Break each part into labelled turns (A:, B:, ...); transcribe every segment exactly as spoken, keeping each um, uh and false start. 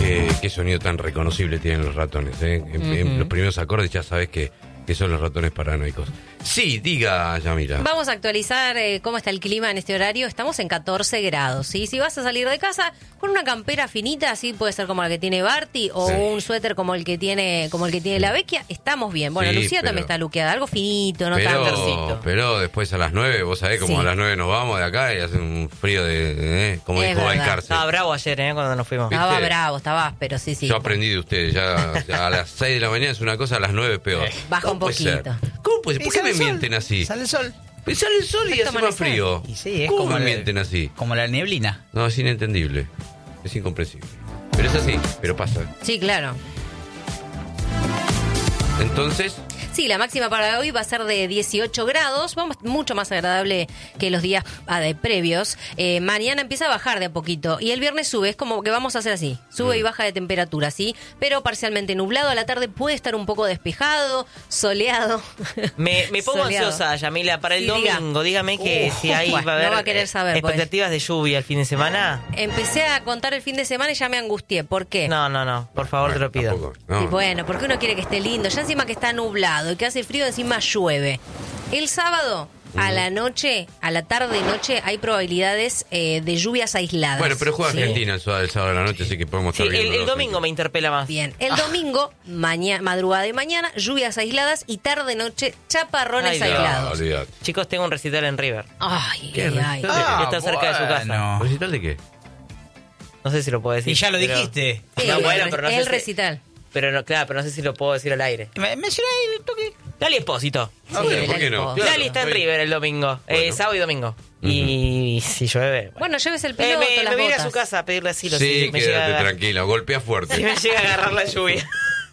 A: Qué, qué sonido tan reconocible tienen los ratones, ¿eh? En, uh-huh. en los primeros acordes ya sabes que, que son los ratones paranoicos. Sí, diga, Yamila.
B: Vamos a actualizar eh, cómo está el clima en este horario. Estamos en catorce grados, ¿sí? Si vas a salir de casa con una campera finita, así puede ser como la que tiene Barty, o sí. un suéter como el que tiene como el que tiene la Vecchia, estamos bien. Bueno, sí, Lucía pero, también está luqueada, algo finito, no
A: pero,
B: tan tercito.
A: Pero después a las nueve, vos sabés, como sí. a las nueve nos vamos de acá y hace un frío de... Eh, como dijo Valcárcel.
C: Estaba bravo ayer, ¿eh? Cuando nos fuimos.
B: Estaba bravo, estaba áspero, sí, sí.
A: Yo aprendí de ustedes, ya, ya a las seis de la mañana es una cosa, a las nueve peor.
B: Baja un poquito.
A: ¿Cómo puede ser? ¿Por qué me mienten así?
D: Sale el sol.
A: Sale el sol y hace más frío.
D: Y sí, es
A: ¿Cómo
D: como
A: me
D: la,
A: mienten así?
D: Como la neblina.
A: No, es inentendible. Es incomprensible. Pero es así, pero pasa.
B: Sí, claro.
A: Entonces...
B: Sí, la máxima para hoy va a ser de dieciocho grados, vamos, mucho más agradable que los días ah, de previos. Eh, mañana empieza a bajar de a poquito y el viernes sube, es como que vamos a hacer así, sube mm. y baja de temperatura, ¿sí? Pero parcialmente nublado, a la tarde puede estar un poco despejado, soleado.
C: Me, me pongo soleado. ansiosa, Yamila, para el sí, domingo, diga. dígame que uh, si ahí bueno, va a haber
B: no va a querer saber,
C: expectativas pues. de lluvia el fin de semana.
B: Empecé a contar el fin de semana y ya me angustié, ¿por qué?
C: No, no, no, por favor bueno, te lo pido.
A: No.
B: Y bueno, porque uno quiere que esté lindo, ya encima que está nublado y que hace frío, encima llueve. El sábado a la noche, a la tarde noche, hay probabilidades eh, de lluvias aisladas.
A: Bueno, pero juega
B: sí.
A: Argentina el sábado, el sábado a la noche, así que podemos estar
C: sí,
A: viendo.
C: El, el domingo me interpela más.
B: Bien, el ah. domingo, mañana, madrugada y mañana, lluvias aisladas y tarde noche, chaparrones ay, aislados.
A: No,
C: chicos, tengo un recital en River.
B: Ay,
A: ¿Qué
B: ay, ay.
C: Ah, está cerca bueno. de su casa.
A: ¿Recital de qué?
C: No sé si lo puedo decir.
D: Y ya lo
C: pero...
D: dijiste.
B: Sí,
C: no, bueno,
B: el,
C: pero no
B: el
C: sé
B: recital.
C: Si... Pero no, claro, pero no sé si lo puedo decir al aire.
D: Me, menciona ahí el toque.
C: Lali Espósito.
B: Sí,
A: okay, ¿por qué no?
C: Claro, Lali está en River el domingo, bueno. eh, sábado y domingo. Uh-huh. Y si llueve. Bueno,
B: bueno lleves el piloto,
C: eh, me,
B: las
C: me voy a
B: botas.
C: su casa a pedirle asilo.
A: Sí,
C: si me
A: quédate
C: llega a...
A: tranquila, golpea fuerte.
C: Si me llega a agarrar la lluvia.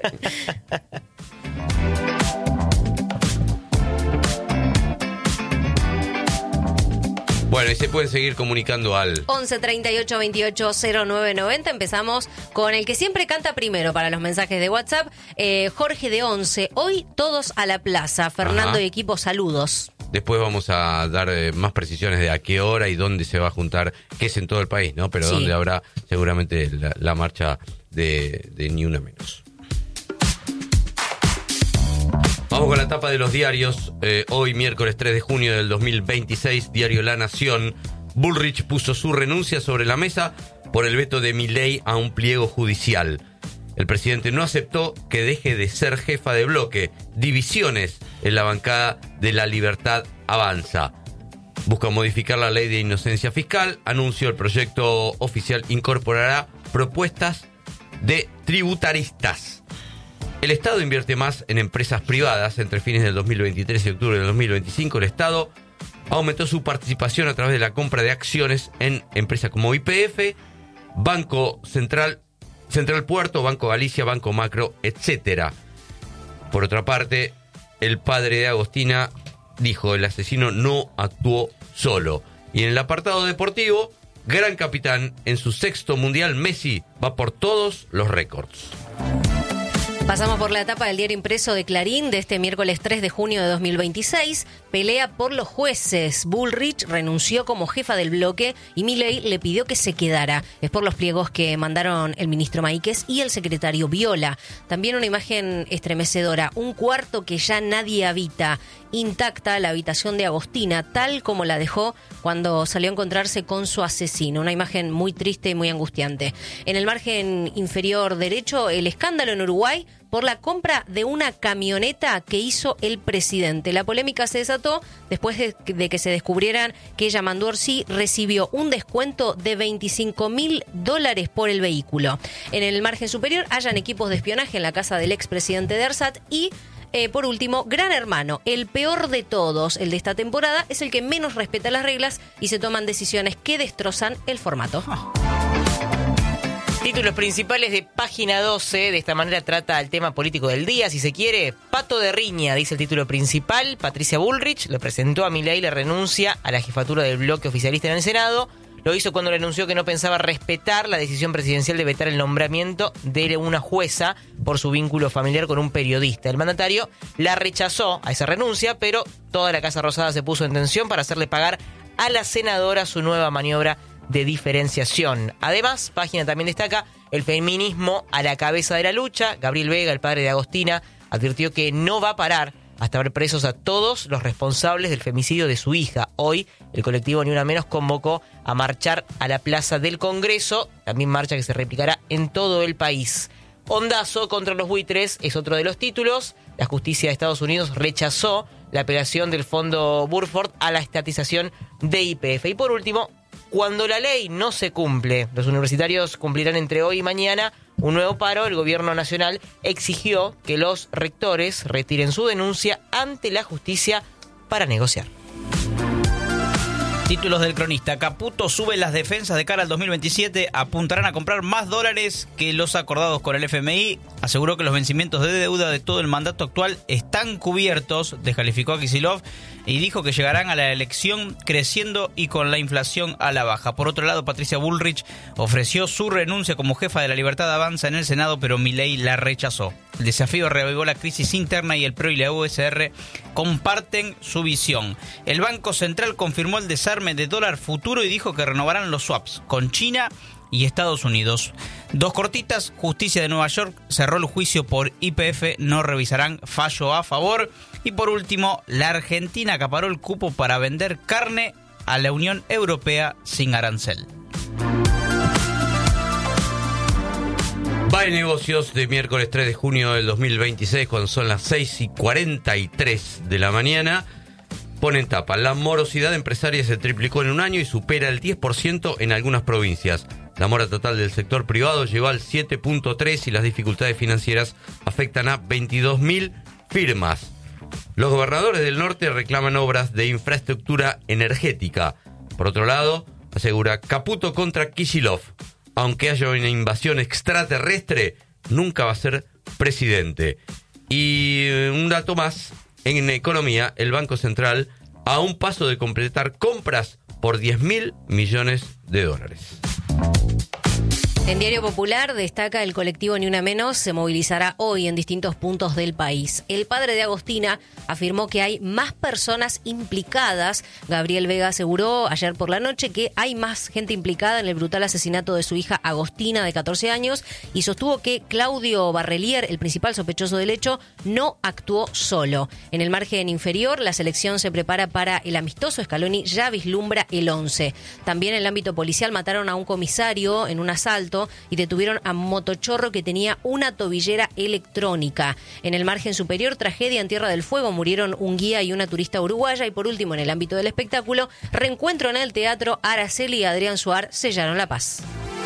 A: Bueno, y se pueden seguir comunicando al
B: once treinta y ocho veintiocho cero nueve noventa. Empezamos con el que siempre canta primero para los mensajes de WhatsApp, eh, Jorge de Once. Hoy todos a la plaza. Fernando Ajá. y equipo, saludos.
A: Después vamos a dar eh, más precisiones de a qué hora y dónde se va a juntar, que es en todo el país, ¿no? Pero sí. dónde habrá seguramente la, la marcha de, de Ni Una Menos. Vamos con la tapa de los diarios. Eh, hoy, miércoles tres de junio del dos mil veintiséis, diario La Nación. Bullrich puso su renuncia sobre la mesa por el veto de Milei a un pliego judicial. El presidente no aceptó que deje de ser jefa de bloque. Divisiones en la bancada de La Libertad Avanza. Busca modificar la ley de inocencia fiscal. Anunció el proyecto oficial incorporará propuestas de tributaristas. El Estado invierte más en empresas privadas. Entre fines del dos mil veintitrés y octubre del dos mil veinticinco, el Estado aumentó su participación a través de la compra de acciones en empresas como Y P F, Banco Central, Central Puerto, Banco Galicia, Banco Macro, etcétera. Por otra parte, el padre de Agostina dijo: el asesino no actuó solo. Y en el apartado deportivo, gran capitán, en su sexto mundial, Messi va por todos los récords.
B: Pasamos por la etapa del diario impreso de Clarín de este miércoles tres de junio de dos mil veintiséis. Pelea por los jueces. Bullrich renunció como jefa del bloque y Milei le pidió que se quedara. Es por los pliegos que mandaron el ministro Maíquez y el secretario Viola. También una imagen estremecedora. Un cuarto que ya nadie habita. Intacta la habitación de Agostina, tal como la dejó cuando salió a encontrarse con su asesino. Una imagen muy triste y muy angustiante. En el margen inferior derecho, el escándalo en Uruguay por la compra de una camioneta que hizo el presidente. La polémica se desató después de, de que se descubrieran que Yamandu Orsi recibió un descuento de veinticinco mil dólares por el vehículo. En el margen superior hallan equipos de espionaje en la casa del expresidente de ARSAT y Eh, por último, Gran Hermano, el peor de todos, el de esta temporada, es el que menos respeta las reglas y se toman decisiones que destrozan el formato.
C: Títulos principales de página doce, de esta manera trata el tema político del día, si se quiere. Pato de riña, dice el título principal. Patricia Bullrich le presentó a Milei la renuncia a la jefatura del bloque oficialista en el Senado. Lo hizo cuando le anunció que no pensaba respetar la decisión presidencial de vetar el nombramiento de una jueza por su vínculo familiar con un periodista. El mandatario la rechazó a esa renuncia, pero toda la Casa Rosada se puso en tensión para hacerle pagar a la senadora su nueva maniobra de diferenciación. Además, página también destaca el feminismo a la cabeza de la lucha. Gabriel Vega, el padre de Agostina, advirtió que no va a parar hasta ver presos a todos los responsables del femicidio de su hija. Hoy, el colectivo Ni Una Menos convocó a marchar a la Plaza del Congreso, también marcha que se replicará en todo el país. Ondazo contra los buitres es otro de los títulos. La justicia de Estados Unidos rechazó la apelación del fondo Burford a la estatización de Y P F. Y por último, cuando la ley no se cumple, los universitarios cumplirán entre hoy y mañana un nuevo paro. El gobierno nacional exigió que los rectores retiren su denuncia ante la justicia para negociar.
D: Títulos del cronista. Caputo sube las defensas de cara al dos mil veintisiete. Apuntarán a comprar más dólares que los acordados con el F M I. Aseguró que los vencimientos de deuda de todo el mandato actual están cubiertos. Descalificó a Kicillof y dijo que llegarán a la elección creciendo y con la inflación a la baja. Por otro lado, Patricia Bullrich ofreció su renuncia como jefa de la Libertad Avanza en el Senado, pero Milei la rechazó. El desafío reavivó la crisis interna y el P R O y la U S R comparten su visión. El Banco Central confirmó el desarme de dólar futuro y dijo que renovarán los swaps con China y Estados Unidos. Dos cortitas. Justicia de Nueva York cerró el juicio por Y P F, no revisarán fallo a favor. Y por último, la Argentina acaparó el cupo para vender carne a la Unión Europea sin arancel.
A: Va en negocios de miércoles tres de junio del dos mil veintiséis, cuando son las seis y cuarenta y tres de la mañana. Ponen tapa. La morosidad empresaria se triplicó en un año y supera el diez por ciento en algunas provincias. La mora total del sector privado llegó al siete punto tres y las dificultades financieras afectan a veintidós mil firmas. Los gobernadores del norte reclaman obras de infraestructura energética. Por otro lado, asegura Caputo contra Kicillof. Aunque haya una invasión extraterrestre, nunca va a ser presidente. Y un dato más, en economía, el Banco Central a un paso de completar compras por diez mil millones de dólares.
B: En Diario Popular destaca el colectivo Ni Una Menos se movilizará hoy en distintos puntos del país. El padre de Agostina afirmó que hay más personas implicadas. Gabriel Vega aseguró ayer por la noche que hay más gente implicada en el brutal asesinato de su hija Agostina, de catorce años, y sostuvo que Claudio Barrelier, el principal sospechoso del hecho, no actuó solo. En el margen inferior, la selección se prepara para el amistoso. Scaloni ya vislumbra el once. También en el ámbito policial mataron a un comisario en un asalto y detuvieron a motochorro que tenía una tobillera electrónica. En el margen superior, tragedia en Tierra del Fuego, murieron un guía y una turista uruguaya. Y por último, en el ámbito del espectáculo, reencuentro en el teatro. Araceli y Adrián Suar sellaron la paz.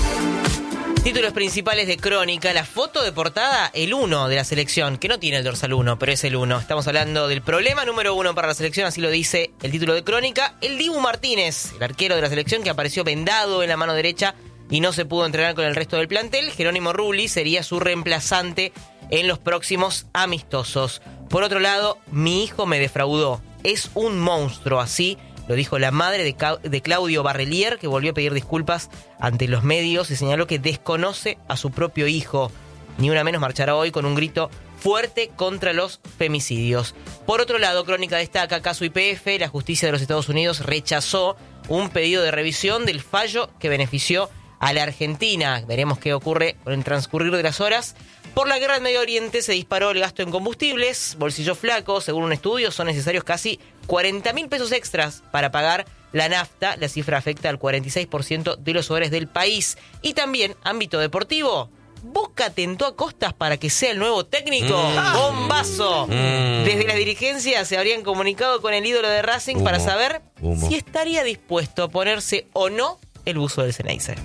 C: Títulos principales de Crónica. La foto de portada, el uno de la selección, que no tiene el dorsal uno, pero es el uno. Estamos hablando del problema número uno para la selección, así lo dice el título de Crónica. El Dibu Martínez, el arquero de la selección, que apareció vendado en la mano derecha y no se pudo entrenar con el resto del plantel. Jerónimo Rulli sería su reemplazante en los próximos amistosos. Por otro lado, mi hijo me defraudó. Es un monstruo, así lo dijo la madre de, Ca- de Claudio Barrelier, que volvió a pedir disculpas ante los medios y señaló que desconoce a su propio hijo. Ni Una Menos marchará hoy con un grito fuerte contra los femicidios. Por otro lado, Crónica destaca caso Y P F. La justicia de los Estados Unidos rechazó un pedido de revisión del fallo que benefició a la Argentina. Veremos qué ocurre con el transcurrir de las horas. Por la guerra en Medio Oriente se disparó el gasto en combustibles. Bolsillo flaco. Según un estudio, son necesarios casi cuarenta mil pesos extras para pagar la nafta. La cifra afecta al cuarenta y seis por ciento de los hogares del país. Y también, ámbito deportivo, Boca tentó a Costas para que sea el nuevo técnico. Mm. ¡Bombazo! Mm. Desde las dirigencias se habrían comunicado con el ídolo de Racing Humo. para saber Humo. si estaría dispuesto a ponerse o no el buzo del Ceneice.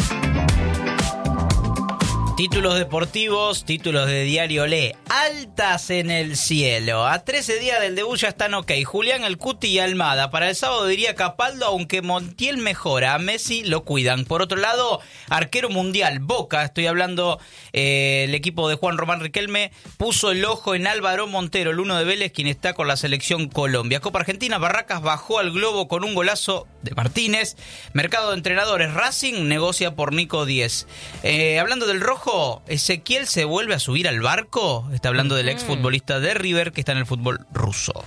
D: Títulos deportivos, títulos de Diario Le. Altas en el cielo. A trece días del debut ya están ok. Julián, El Cuti y Almada. Para el sábado diría Capaldo, aunque Montiel mejora. A Messi lo cuidan. Por otro lado, arquero mundial. Boca, estoy hablando, eh, el equipo de Juan Román Riquelme puso el ojo en Álvaro Montero, el uno de Vélez, quien está con la selección Colombia. Copa Argentina, Barracas bajó al globo con un golazo de Martínez. Mercado de entrenadores, Racing negocia por Nico Díez. Eh, hablando del rojo, Ezequiel se vuelve a subir al barco. Está hablando del exfutbolista de River que está en el fútbol ruso.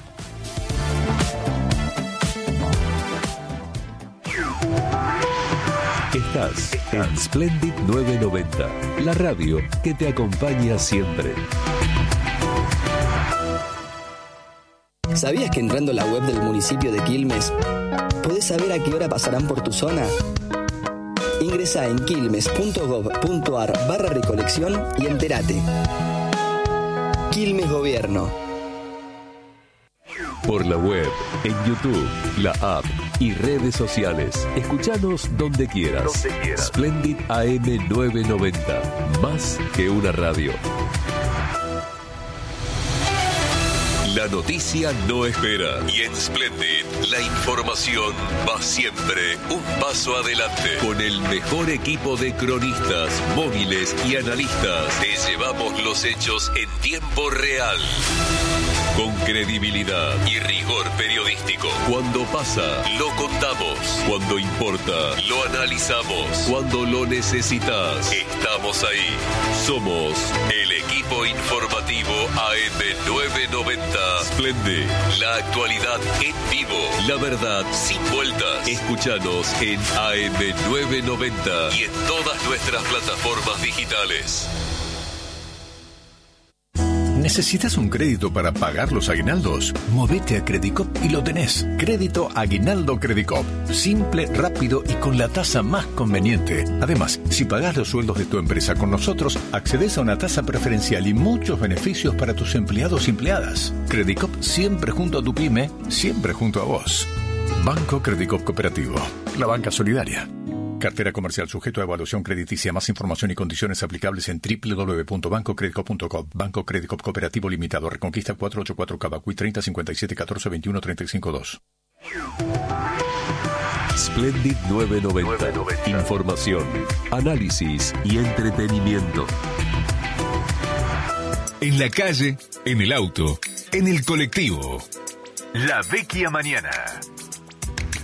E: Estás en Splendid novecientos noventa, la radio que te acompaña siempre.
F: ¿Sabías que entrando a la web del municipio de Quilmes podés saber a qué hora pasarán por tu zona? Ingresa en quilmes.gov.ar barra recolección y entérate. Quilmes Gobierno.
E: Por la web, en YouTube, la app y redes sociales. Escuchanos donde quieras. Donde quieras. Splendid A M novecientos noventa. Más que una radio. La noticia no espera y en Splendid la información va siempre un paso adelante. Con el mejor equipo de cronistas, móviles y analistas te llevamos los hechos en tiempo real. Con credibilidad y rigor periodístico. Cuando pasa, lo contamos. Cuando importa, lo analizamos. Cuando lo necesitas, estamos ahí. Somos el equipo informativo A M novecientos noventa. Splendid, la actualidad en vivo. La verdad sin vueltas. Escúchanos en A M novecientos noventa y en todas nuestras plataformas digitales.
G: ¿Necesitas un crédito para pagar los aguinaldos? Movete a Credicop y lo tenés. Crédito Aguinaldo Credicop. Simple, rápido y con la tasa más conveniente. Además, si pagás los sueldos de tu empresa con nosotros, accedes a una tasa preferencial y muchos beneficios para tus empleados y empleadas. Credicop siempre junto a tu pyme, siempre junto a vos. Banco Credicop Cooperativo. La banca solidaria. Cartera comercial sujeto a evaluación crediticia. Más información y condiciones aplicables en doble u doble u doble u punto banco credicop punto com. Banco Credicop Cooperativo Limitado. Reconquista cuatrocientos ochenta y cuatro Cavacuy treinta cincuenta y siete catorce veintiuno treinta y cinco dos.
E: Splendid novecientos noventa. Información, análisis y entretenimiento.
H: En la calle, en el auto, en el colectivo. La Vecchia Mañana.